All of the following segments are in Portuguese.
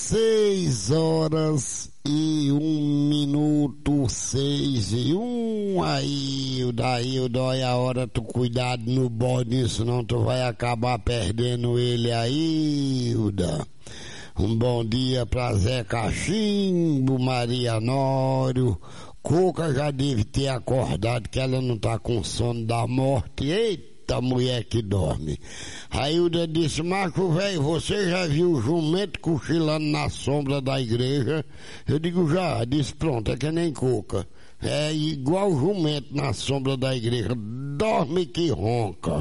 6h01, 6:01. Aí, daí dói a hora, tu cuidado no bode, senão tu vai acabar perdendo ele aí, Hilda. Um bom dia pra Zé Cachimbo, Maria Nório. Cuca já deve ter acordado que ela não tá com sono da morte. Eita, mulher que dorme. A Hilda disse: Marco velho, você já viu o jumento cochilando na sombra da igreja? Eu digo: já. Disse: pronto, é que nem Cuca. É igual o jumento na sombra da igreja. Dorme que ronca.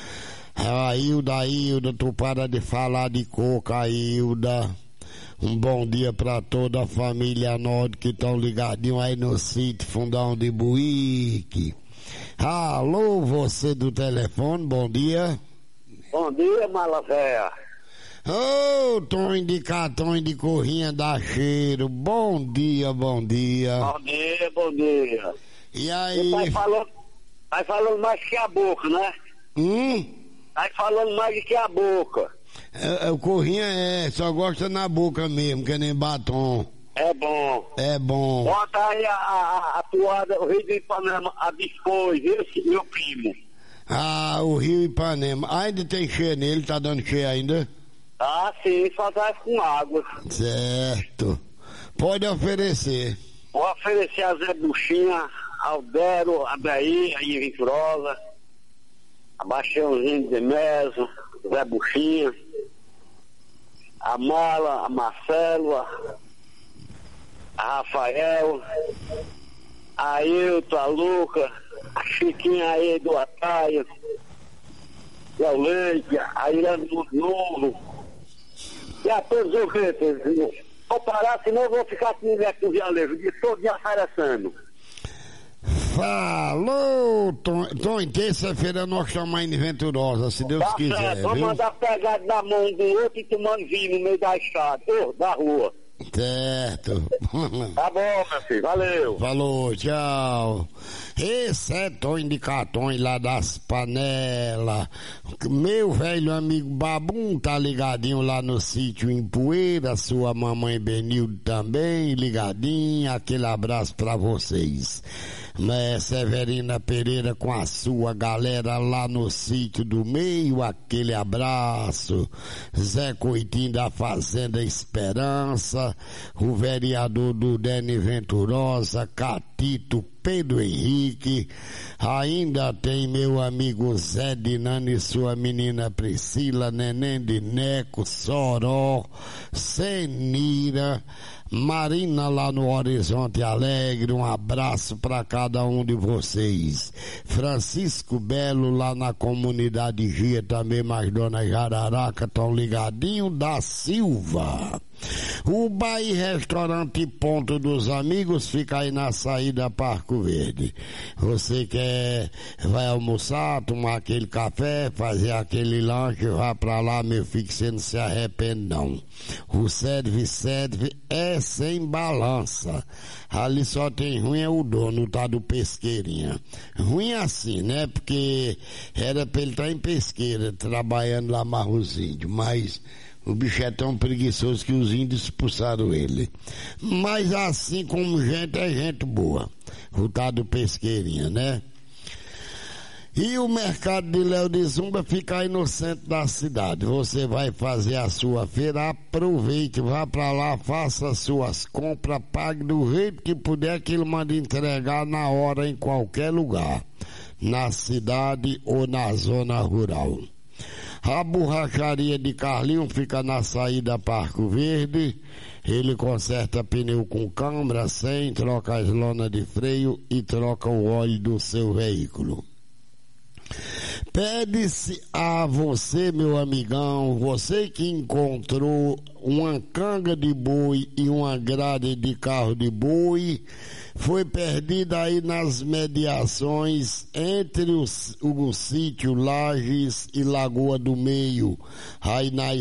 Hilda, tu para de falar de Cuca, Hilda. Um bom dia pra toda a família Nório que estão ligadinho aí no sítio Fundão de Buíque. Alô, você do telefone, bom dia. Bom dia, mala véia. Ô, Tonho de Catonho de Corrinha da Cheiro, bom dia, bom dia. Bom dia, bom dia. E aí? Vai falando mais que a boca, né? Vai falando mais que a boca. O Corrinha só gosta na boca mesmo, que nem batom. É bom. É bom. Bota aí a toada, o Rio do Ipanema, a biscoito, viu, meu primo? Ah, o Rio Ipanema. Ainda tem cheia nele, tá dando cheia ainda? Ah, sim, só traz com água. Certo. Pode oferecer. Vou oferecer a Zé Buchinha, Aldero, Abraí, a Venturosa, a Baixãozinho de Meso, Zé Buchinha, a Mala, a Marcelo, a Rafael, a Hilton, a Luca, a Chiquinha aí do Ataia, a Leite, a Irã do Novo, e a todos os outros. Vou parar, senão eu vou ficar com o vialejo de todo dia aparecendo. Falou, Tonho, terça-feira nós estamos em Venturosa, se Deus quiser, certo. Vou viu? mandar pegar na mão do outro e tomando vinho no meio da estrada, da rua. Certo. Tá bom, meu filho, valeu. Falou, tchau. Esse é Tonho de Catonho lá das Panelas. Meu velho amigo Babum tá ligadinho lá no sítio em Poeira, sua mamãe Benildo também ligadinho. Aquele abraço pra vocês. Severina Pereira com a sua galera lá no sítio do meio, aquele abraço. Zé Coitinho da Fazenda Esperança, o vereador do Dene Venturosa, Catito, Pedro Henrique, ainda tem meu amigo Zé Dinano e sua menina Priscila, Neném de Neco, Soró, Senira, Marina lá no Horizonte Alegre, um abraço para cada um de vocês. Francisco Belo lá na comunidade Gia também, mas Dona Jararaca tão ligadinho da Silva. O Bahia Restaurante Ponto dos Amigos fica aí na saída Parco Verde. Você vai almoçar, tomar aquele café, fazer aquele lanche, vá pra lá, meu filho, que você não se arrepende não. O serve é sem balança. Ali só tem ruim é o dono, tá, do Pesqueirinha. Ruim assim, né? Porque era pra ele estar em Pesqueira, trabalhando lá mais os índios, mas o bicho é tão preguiçoso que os índios expulsaram ele. Mas assim como gente, é gente boa. O tal do Pesqueirinha, né? E o mercado de Léo de Zumba fica aí no centro da cidade. Você vai fazer a sua feira, aproveite, vá pra lá, faça suas compras, pague do jeito que puder, que ele manda entregar na hora em qualquer lugar, na cidade ou na zona rural. A borracharia de Carlinho fica na saída Parco Verde. Ele conserta pneu com câmara, sem, troca as lonas de freio e troca o óleo do seu veículo. Pede-se a você, meu amigão, você que encontrou uma canga de boi e uma grade de carro de boi, foi perdida aí nas mediações entre o sítio Lages e Lagoa do Meio, aí na